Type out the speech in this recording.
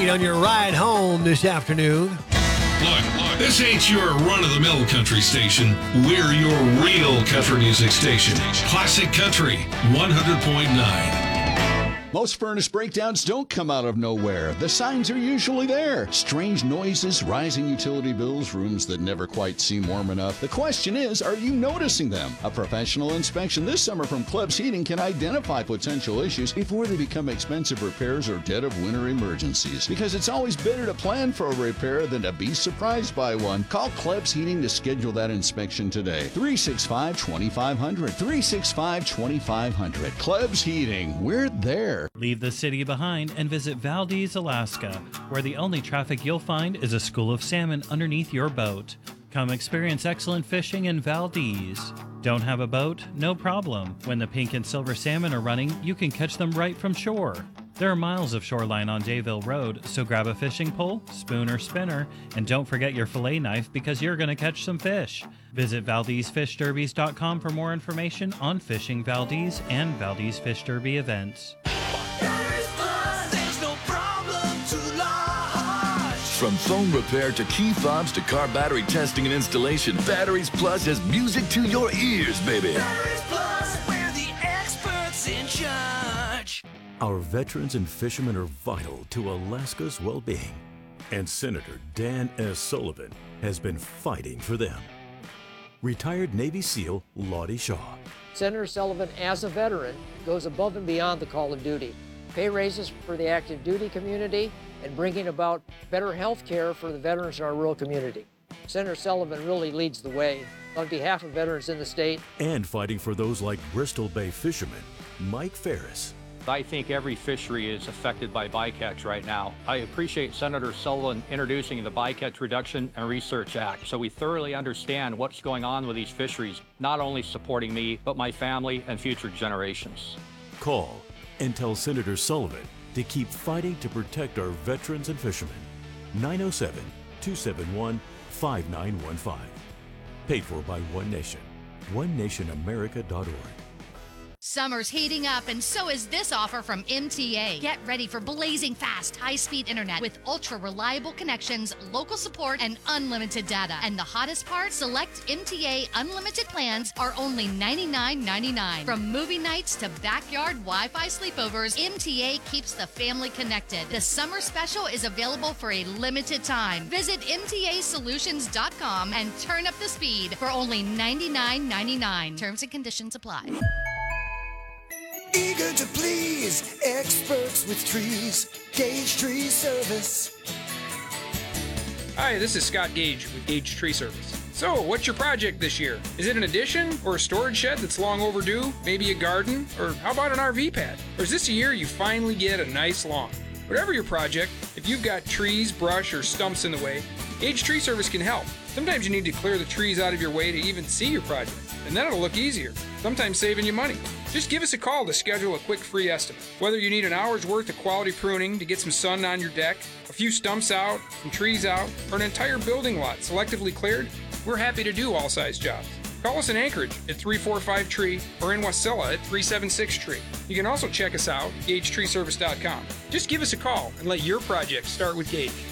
Reed on your ride home this afternoon. Look, this ain't your run-of-the-mill country station. We're your real country music station. Classic Country 100.9. Most furnace breakdowns don't come out of nowhere. The signs are usually there. Strange noises, rising utility bills, rooms that never quite seem warm enough. The question is, are you noticing them? A professional inspection this summer from Klebs Heating can identify potential issues before they become expensive repairs or dead of winter emergencies. Because it's always better to plan for a repair than to be surprised by one. Call Klebs Heating to schedule that inspection today. 365-2500. 365-2500. Klebs Heating. We're there. Leave the city behind and visit Valdez, Alaska, where the only traffic you'll find is a school of salmon underneath your boat. Come experience excellent fishing in Valdez. Don't have a boat? No problem. When the pink and silver salmon are running, you can catch them right from shore. There are miles of shoreline on Dayville Road, so grab a fishing pole, spoon, or spinner, and don't forget your fillet knife because you're going to catch some fish. Visit ValdezFishDerbies.com for more information on fishing Valdez and Valdez Fish Derby events. From phone repair to key fobs to car battery testing and installation, Batteries Plus has music to your ears, baby. Batteries Plus, we're the experts in charge. Our veterans and fishermen are vital to Alaska's well-being, and Senator Dan S. Sullivan has been fighting for them. Retired Navy SEAL Lottie Shaw. Senator Sullivan, as a veteran, goes above and beyond the call of duty. Pay raises for the active duty community and bringing about better health care for the veterans in our rural community. Senator Sullivan really leads the way on behalf of veterans in the state. And fighting for those like Bristol Bay fisherman Mike Ferris. I think every fishery is affected by bycatch right now. I appreciate Senator Sullivan introducing the Bycatch Reduction and Research Act so we thoroughly understand what's going on with these fisheries, not only supporting me, but my family and future generations. Call and tell Sullivan to keep fighting to protect our veterans and fishermen. 907-271-5915. Paid for by One Nation. OneNationAmerica.org. Summer's heating up, and so is this offer from MTA. Get ready for blazing fast, high-speed internet with ultra-reliable connections, local support, and unlimited data. And the hottest part, select MTA unlimited plans are only $99.99. From movie nights to backyard Wi-Fi sleepovers, MTA keeps the family connected. The summer special is available for a limited time. Visit MTAsolutions.com and turn up the speed for only $99.99. Terms and conditions apply. Eager to please, experts with trees, Gage Tree Service. Hi, this is Scott Gage with Gage Tree Service. So, what's your project this year? Is it an addition or a storage shed that's long overdue? Maybe a garden? Or how about an RV pad? Or is this a year you finally get a nice lawn? Whatever your project, if you've got trees, brush, or stumps in the way, Gage Tree Service can help. Sometimes you need to clear the trees out of your way to even see your project, and then it'll look easier, sometimes saving you money. Just give us a call to schedule a quick free estimate. Whether you need an hour's worth of quality pruning to get some sun on your deck, a few stumps out, some trees out, or an entire building lot selectively cleared, we're happy to do all size jobs. Call us in Anchorage at 345-TREE or in Wasilla at 376-TREE. You can also check us out at GageTreeService.com. Just give us a call and let your project start with Gage.